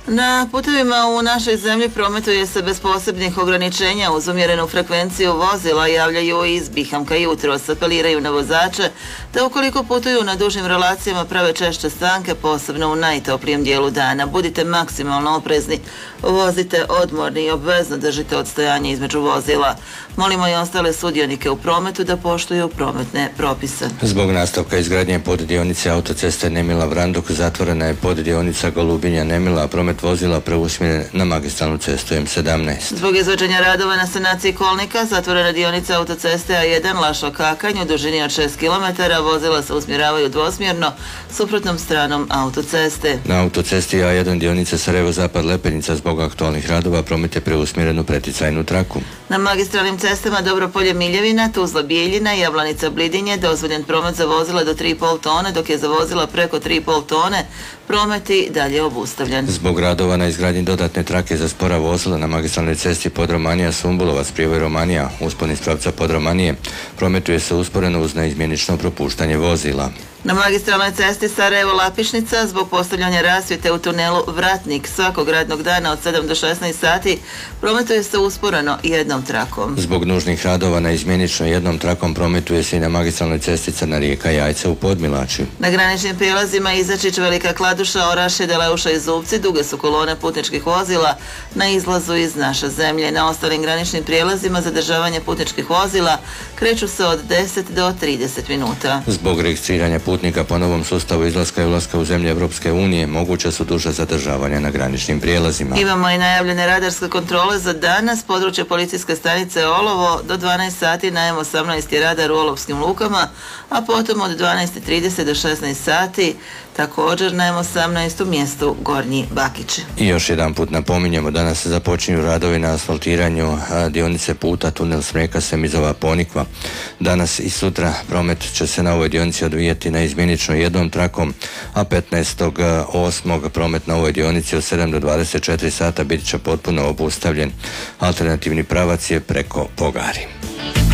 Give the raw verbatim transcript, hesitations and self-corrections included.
Na putevima u našoj zemlji prometuje se bez posebnih ograničenja uz umjerenu frekvenciju vozila, javljaju iz Bihamka jutros. Apeliraju na vozače da ukoliko putuju na dužim relacijama prave češće stanke, posebno u najtoplijem dijelu dana. Budite maksimalno oprezni, vozite odmorni i obvezno držite odstojanje između vozila. Molimo i ostale sudionike u prometu da poštuju prometne propise. Zbog nastavka izgradnje poddionice autoceste Nemila-Vranduk zatvorena je poddionica Golubinja-Nemila, a promet vozila preusmjeren na magistralnu cestu M sedamnaest. Zbog izvođenja radova na sanaciji kolnika zatvorena dionica autoceste A jedan Lašo-Kakanj u dužini od šest kilometara, vozila se usmjeravaju dvosmjerno suprotnom stranom autoceste. Na autocesti A jedan dionice Sarajevo-Zapad-Lepenica zbog aktualnih radova promet je preusmjeren u preticajnu traku. Na magistralnim cestama Dobropolje-Miljevina, Tuzla-Bijeljina i Javlanica-Blidinje dozvoljen promet za vozila do tri i pol tone, dok je za vozila preko tri i pol tone promet i dalje obustavljen. Zbog radova na izgradnji dodatne trake za spora vozila na magistralnoj cesti Podromanija-Sumbulovac, Privoj-Romanija, uspon iz pravca Podromanije, prometuje se usporeno uz neizmjenično propuštanje vozila. Na magistralnoj cesti Sarajevo-Lapišnica zbog postavljanja rasvjete u tunelu Vratnik svakog radnog dana od sedam do šesnaest sati prometuje se usporeno jednom trakom. Zbog nužnih radova na izmjenično jednom trakom prometuje se i na magistralnoj cesti Crna Rijeka Jajce u Podmilači. Na graničnim prijelazima Izačić, Velika Kladuša, Orašje, Deleuša i Zubci duge su kolone putničkih vozila na izlazu iz naše zemlje. Na ostalim graničnim prijelazima zadržavanje putničkih vozila kreću se od deset do trideset minuta. Zbog registriranja putnika po novom sustavu izlaska i ulaska u zemlje Evropske unije moguće su duža zadržavanja na graničnim prijelazima. Imamo i najavljene radarske kontrole za danas. Područje policijske stanice Olovo do dvanaest sati na M osamnaest je radar u olovskim lukama, a potom od dvanaest i trideset do šesnaest sati također na M osamnaest u mjestu Gornji Bakići. I još jedan put napominjemo, danas se započinju radovi na asfaltiranju dionice puta tunel Smreka-Semizova-Ponikva. Danas i sutra promet će se na ovoj dionici odvijati na izmjenično jednom trakom, a petnaestog osmog promet na ovoj dionici od sedam do dvadeset četiri sata bit će potpuno obustavljen. Alternativni pravac je preko Pogari.